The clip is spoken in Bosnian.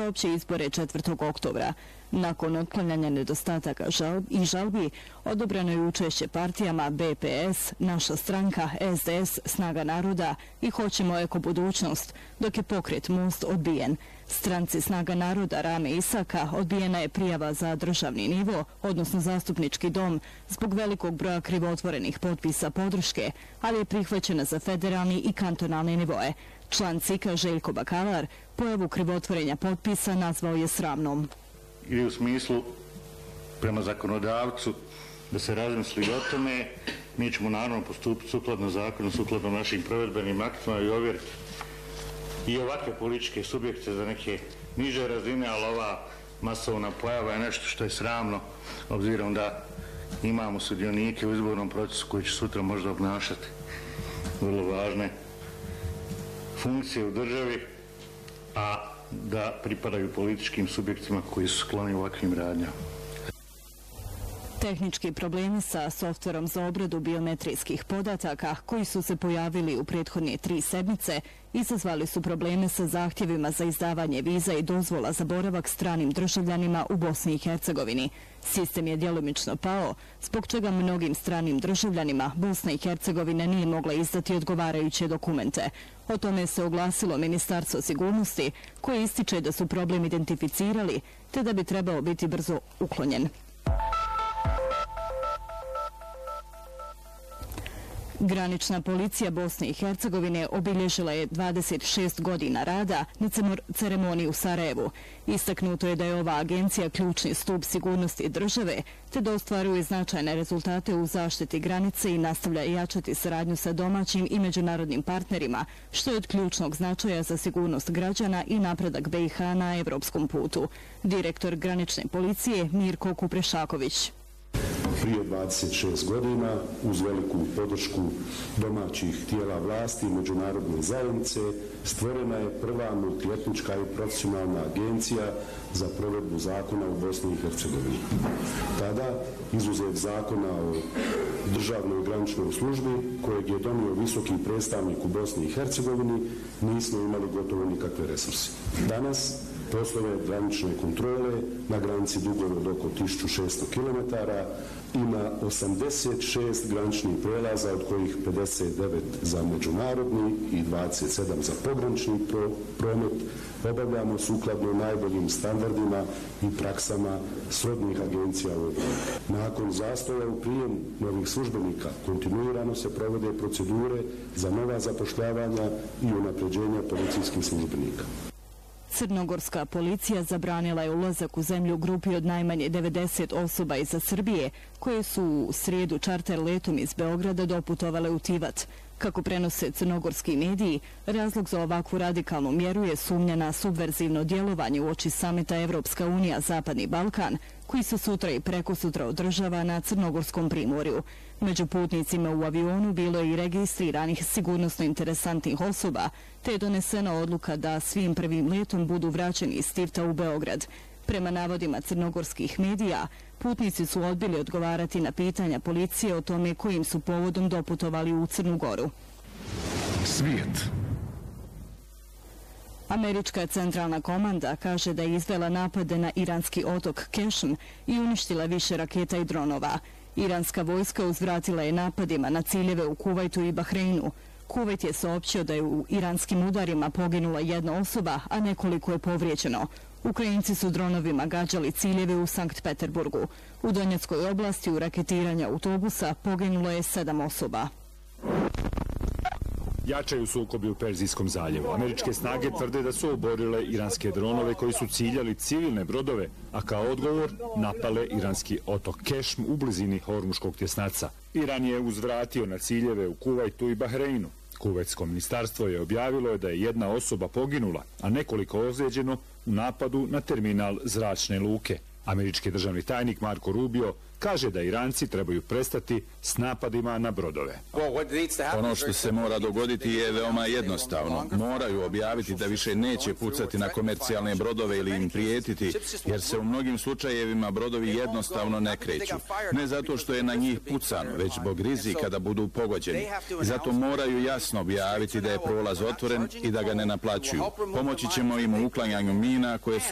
za opće izbore 4. oktobra. Nakon otklanjanja nedostataka i žalbi, odobreno je učešće partijama BPS, Naša stranka, SDS, Snaga naroda i Hoćemo eko budućnost, dok je pokret Most odbijen. Stranci Snaga naroda Rame Isaka odbijena je prijava za državni nivo, odnosno zastupnički dom, zbog velikog broja krivotvorenih potpisa podrške, ali je prihvaćena za federalni i kantonalne nivoe. Član CIK-a Željko Bakalar pojavu krivotvorenja potpisa nazvao je sramnom. I u smislu prema zakonodavcu da se razmisli o tome, mi ćemo naravno postupiti sukladno zakonu, sukladno našim provedbenim aktima i ovjeriti i ovakve političke subjekte za neke niže razine, ali ova masovna pojava je nešto što je sramno, obzirom da imamo sudionike u izbornom procesu koji će sutra možda obnašati vrlo važne funkcije u državi, a da pripadaju političkim subjektima koji su skloni ovakvim radnjama. Tehnički problemi sa softverom za obradu biometrijskih podataka koji su se pojavili u prethodnije 3 sedmice izazvali su probleme sa zahtjevima za izdavanje viza i dozvola za boravak stranim državljanima u Bosni i Hercegovini. Sistem je djelomično pao, zbog čega mnogim stranim državljanima Bosna i Hercegovina nije mogla izdati odgovarajuće dokumente. O tome se oglasilo Ministarstvo sigurnosti, koje ističe da su problem identificirali te da bi trebao biti brzo uklonjen. Granična policija Bosne i Hercegovine obilježila je 26 godina rada na ceremoniji u Sarajevu. Istaknuto je da je ova agencija ključni stup sigurnosti države, te da ostvaruje značajne rezultate u zaštiti granice i nastavlja jačati saradnju sa domaćim i međunarodnim partnerima, što je od ključnog značaja za sigurnost građana i napredak BiH na evropskom putu. Direktor granične policije Mirko Kuprešaković. Prije 26 godina, uz veliku podršku domaćih tijela vlasti i međunarodne zajednice, stvorena je prva multietnička i profesionalna agencija za provedbu zakona u Bosni i Hercegovini. Tada, izuzev zakona o državnoj graničnoj službi, kojeg je donio visoki predstavnik u Bosni i Hercegovini, nismo imali gotovo nikakve resurse. Danas, poslove granične kontrole na granici dugove od oko 1600 km ima 86 graničnih prelaza, od kojih 59 za međunarodni i 27 za pogranični promet. Obavljamo sukladno najboljim standardima i praksama srodnih agencija u Evropi. Nakon zastoja u prijem novih službenika kontinuirano se provode procedure za nova zapošljavanja i unapređenja policijskih službenika. Crnogorska policija zabranila je ulazak u zemlju grupi od najmanje 90 osoba iz Srbije, koje su u srijedu čarter letom iz Beograda doputovale u Tivat. Kako prenose crnogorski mediji, razlog za ovakvu radikalnu mjeru je sumnja na subverzivno djelovanje uoči samita Evropska unija Zapadni Balkan, koji se sutra i prekosutra održava na Crnogorskom primorju. Među putnicima u avionu bilo je i registriranih sigurnosno interesantnih osoba, te je donesena odluka da svim prvim letom budu vraćeni iz Tivta u Beograd. Prema navodima crnogorskih medija, putnici su odbili odgovarati na pitanja policije o tome kojim su povodom doputovali u Crnu Goru. Svijet. Američka centralna komanda kaže da je izvela napade na iranski otok Kešm i uništila više raketa i dronova. Iranska vojska uzvratila je napadima na ciljeve u Kuvajtu i Bahreinu. Kuvajt je saopćio da je u iranskim udarima poginula jedna osoba, a nekoliko je povrijeđeno. Ukrajinci su dronovima gađali ciljeve u Sankt Peterburgu. U Donjeckoj oblasti u raketiranju autobusa poginulo je 7 osoba. Jačaju sukobi u Perzijskom zaljevu. Američke snage tvrde da su oborile iranske dronove koji su ciljali civilne brodove, a kao odgovor napale iranski otok Kešm u blizini Hormuškog tjesnaca. Iran je uzvratio na ciljeve u Kuvajtu i Bahreinu. Kuvajtsko ministarstvo je objavilo da je jedna osoba poginula, a nekoliko ozlijeđeno u napadu na terminal zračne luke. Američki državni tajnik Marko Rubio kaže da Iranci trebaju prestati s napadima na brodove. Ono što se mora dogoditi je veoma jednostavno. Moraju objaviti da više neće pucati na komercijalne brodove ili im prijetiti, jer se u mnogim slučajevima brodovi jednostavno ne kreću. Ne zato što je na njih pucano, već zbog rizika da budu pogođeni. I zato moraju jasno objaviti da je prolaz otvoren i da ga ne naplaćuju. Pomoći ćemo im u uklanjanju mina koje su